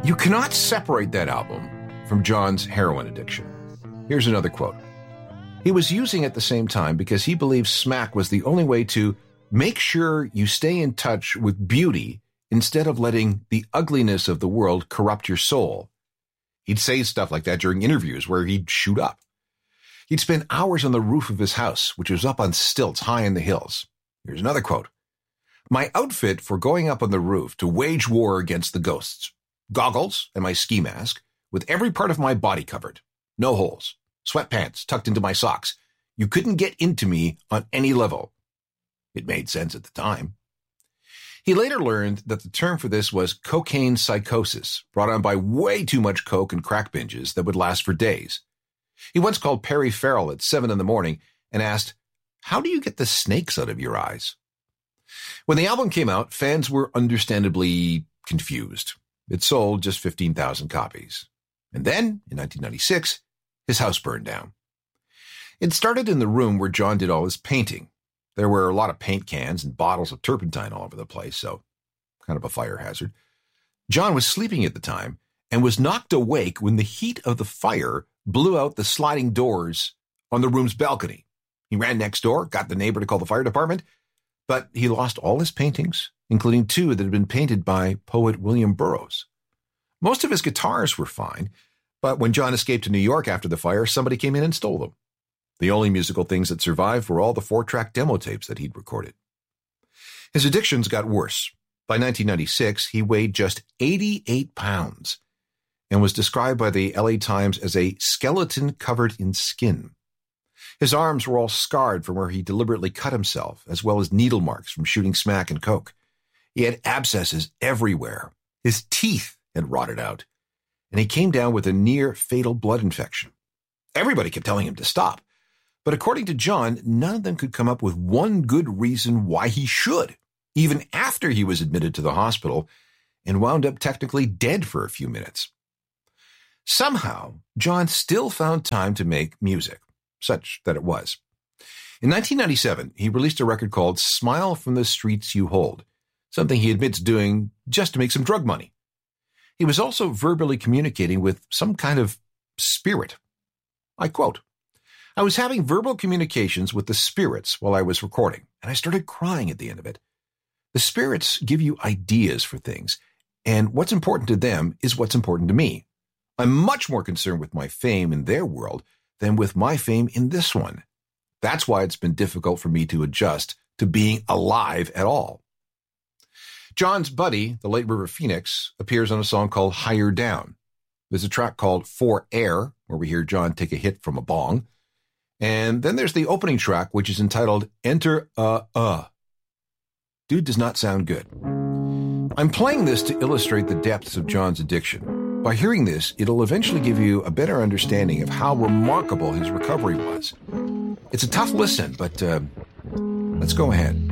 You cannot separate that album from John's heroin addiction. Here's another quote. He was using at the same time because he believed smack was the only way to make sure you stay in touch with beauty instead of letting the ugliness of the world corrupt your soul. He'd say stuff like that during interviews where he'd shoot up. He'd spend hours on the roof of his house, which was up on stilts high in the hills. Here's another quote. My outfit for going up on the roof to wage war against the ghosts. Goggles and my ski mask, with every part of my body covered. No holes. Sweatpants tucked into my socks. You couldn't get into me on any level. It made sense at the time. He later learned that the term for this was cocaine psychosis, brought on by way too much coke and crack binges that would last for days. He once called Perry Farrell at 7 a.m. and asked, "How do you get the snakes out of your eyes?" When the album came out, fans were understandably confused. It sold just 15,000 copies. And then, in 1996, his house burned down. It started in the room where John did all his painting. There were a lot of paint cans and bottles of turpentine all over the place, so kind of a fire hazard. John was sleeping at the time and was knocked awake when the heat of the fire blew out the sliding doors on the room's balcony. He ran next door, got the neighbor to call the fire department, but he lost all his paintings, including 2 that had been painted by poet William Burroughs. Most of his guitars were fine, but when John escaped to New York after the fire, somebody came in and stole them. The only musical things that survived were all the 4-track demo tapes that he'd recorded. His addictions got worse. By 1996, he weighed just 88 pounds and was described by the LA Times as a skeleton covered in skin. His arms were all scarred from where he deliberately cut himself, as well as needle marks from shooting smack and coke. He had abscesses everywhere. His teeth had rotted out, and he came down with a near-fatal blood infection. Everybody kept telling him to stop, but according to John, none of them could come up with one good reason why he should, even after he was admitted to the hospital and wound up technically dead for a few minutes. Somehow, John still found time to make music, such that it was. In 1997, he released a record called Smile from the Streets You Hold, something he admits doing just to make some drug money. He was also verbally communicating with some kind of spirit. I quote, "I was having verbal communications with the spirits while I was recording, and I started crying at the end of it. The spirits give you ideas for things, and what's important to them is what's important to me. I'm much more concerned with my fame in their world than with my fame in this one. That's why it's been difficult for me to adjust to being alive at all." John's buddy, the late River Phoenix, appears on a song called Higher Down. There's a track called For Air, where we hear John take a hit from a bong. And then there's the opening track, which is entitled Enter Dude does not sound good. I'm playing this to illustrate the depths of John's addiction. By hearing this, it'll eventually give you a better understanding of how remarkable his recovery was. It's a tough listen, but let's go ahead.